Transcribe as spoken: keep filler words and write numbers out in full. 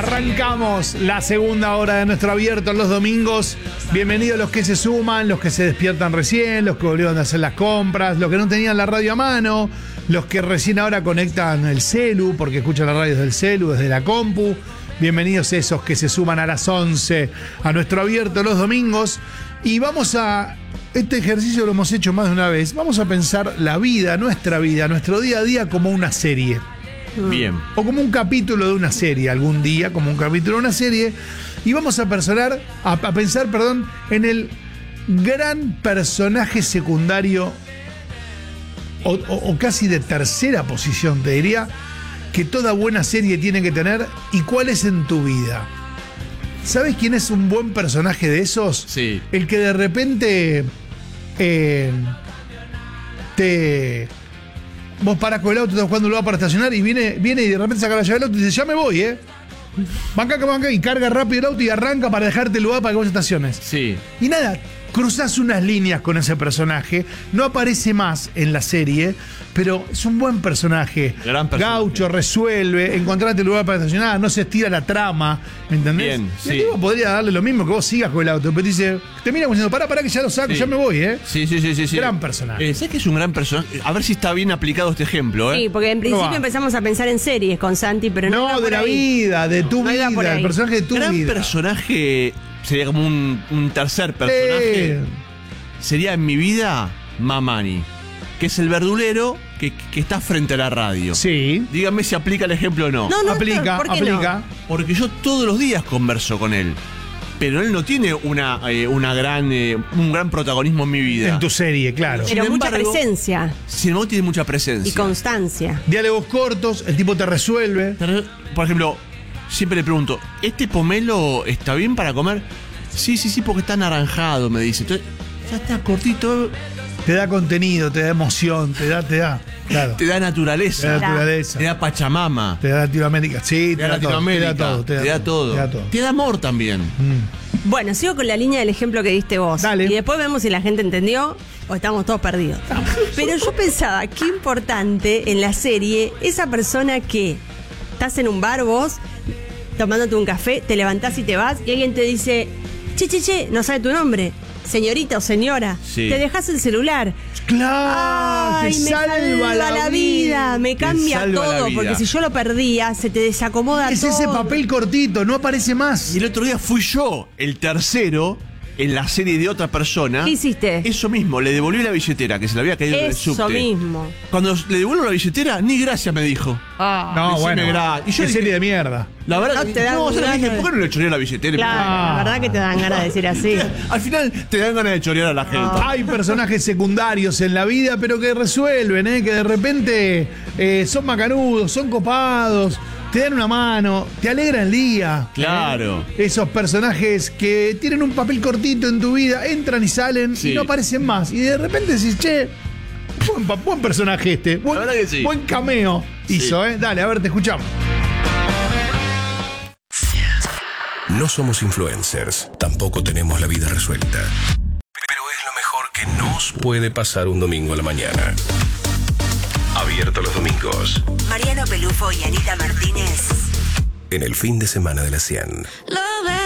Arrancamos la segunda hora de nuestro abierto los domingos. Bienvenidos los que se suman, los que se despiertan recién, los que volvieron a hacer las compras, los que no tenían la radio a mano, los que recién ahora conectan el celu porque escuchan la radio desde el celu, desde la compu. Bienvenidos esos que se suman a las once a nuestro abierto los domingos. Y vamos a... Este ejercicio lo hemos hecho más de una vez. Vamos a pensar la vida, nuestra vida, nuestro día a día como una serie. Bien. O como un capítulo de una serie, algún día, como un capítulo de una serie. Y vamos a personar, a, a pensar, perdón, en el gran personaje secundario, o, o, o casi de tercera posición, te diría, que toda buena serie tiene que tener. ¿Y cuál es en tu vida? ¿Sabes quién es un buen personaje de esos? Sí. El que de repente eh, te... Vos parás con el auto, estás jugando el lugar para estacionar y viene, viene y de repente saca la llave del auto y dice, ya me voy, ¿eh? Banca que banca y carga rápido el auto y arranca para dejarte el lugar para que vos estaciones. Sí. Y nada, cruzás unas líneas con ese personaje, no aparece más en la serie, pero es un buen personaje. Gran personaje. Gaucho, resuelve, encontrate el lugar para estacionar, no se estira la trama, ¿me entendés? Bien, y sí. el tipo podría darle lo mismo que vos sigas con el auto, pero te dice, te mira como diciendo, pará, pará que ya lo saco, Sí. ya me voy, ¿eh? Sí, sí, sí, sí, sí. Gran personaje. Eh, ¿Sabes que es un gran personaje? A ver si está bien aplicado este ejemplo, ¿eh? Sí, porque en principio va? empezamos a pensar en series con Santi, pero no, No, iba de por la ahí. vida, de tu No iba por vida, el ahí. personaje de tu gran vida. personaje sería como un, un tercer personaje. Eh, Sería en mi vida Mamani, que es el verdulero que, que está frente a la radio. sí, Dígame si aplica el ejemplo o no. No, no, aplica, ¿por qué aplica. Porque yo todos los días converso con él. Pero él no tiene una, eh, una gran, eh, un gran protagonismo en mi vida. En tu serie, claro. Pero Sin mucha embargo, presencia Sin embargo, tiene mucha y presencia. constancia. Diálogos cortos, el tipo te resuelve. Pero, por ejemplo, siempre le pregunto, ¿este pomelo está bien para comer? Sí, sí, sí, porque está anaranjado, me dice. Entonces, ya está cortito, Te da contenido, te da emoción, te da, te da, claro. te da Te da naturaleza, naturaleza. te da Pachamama, Te da Latinoamérica. Sí, te da Latinoamérica, Te da todo. te da todo, Te da todo. te da amor también. Mm. Bueno, sigo con la línea del ejemplo que diste vos. Dale. Y después vemos si la gente entendió o estamos todos perdidos. Pero yo pensaba, qué importante en la serie esa persona que estás en un bar vos, tomándote un café, te levantás y te vas y alguien te dice, che, che, che, no sabe tu nombre. Señorita o señora, Sí. te dejas el celular. Claro, Ay, te me salva la, vida, me Te cambia salva la todo, vida. porque si yo lo perdía, se te desacomoda Es todo. ese papel cortito, no aparece más. Y el otro día fui yo, el tercero, en la serie de otra persona. ¿Qué hiciste? Eso mismo, le devolví la billetera, que se le había caído en el Eso subte. mismo. Cuando le devuelvo la billetera, ni gracias me dijo. Ah. No, Decime bueno. gra- y yo es dije- serie de mierda. La verdad, No te dan no, ¿sabes? ganas Dije, de- ¿por qué no le choreé la billetera? Claro, Ah. la verdad que te dan ganas de decir así. Al final te dan ganas de chorear a la gente. Hay personajes secundarios en la vida, pero que resuelven, ¿eh? Que de repente eh, son macanudos, son copados, te dan una mano, te alegran el día. Claro. Esos personajes que tienen un papel cortito en tu vida, entran y salen Sí. y no aparecen más. Y de repente decís, che, buen, pa- buen personaje este, buen, La verdad que sí. buen cameo hizo, ¿eh? Dale, a ver, te escuchamos. No somos influencers, tampoco tenemos la vida resuelta. Pero es lo mejor que nos puede pasar un domingo a la mañana. Abierto los domingos, Mariano Pelufo y Anita Martínez. en el fin de semana de la cien. Lo ves.